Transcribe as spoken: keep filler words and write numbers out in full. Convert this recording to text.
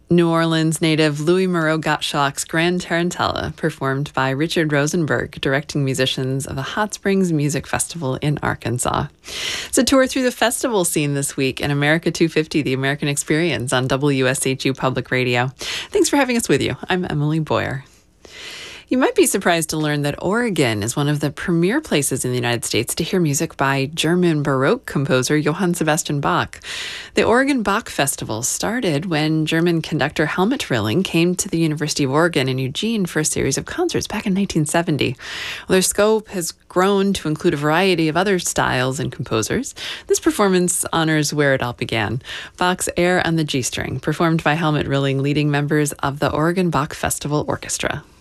New Orleans native Louis Moreau Gottschalk's Grand Tarantella, performed by Richard Rosenberg, directing musicians of the Hot Springs Music Festival in Arkansas. It's a tour through the festival scene this week in America two fifty, The American Experience on W S H U Public Radio. Thanks for having us with you. I'm Emily Boyer. You might be surprised to learn that Oregon is one of the premier places in the United States to hear music by German Baroque composer Johann Sebastian Bach. The Oregon Bach Festival started when German conductor Helmut Rilling came to the University of Oregon in Eugene for a series of concerts back in nineteen seventy. Well, their scope has grown to include a variety of other styles and composers. This performance honors where it all began: Bach's Air on the G-string, performed by Helmut Rilling, leading members of the Oregon Bach Festival Orchestra.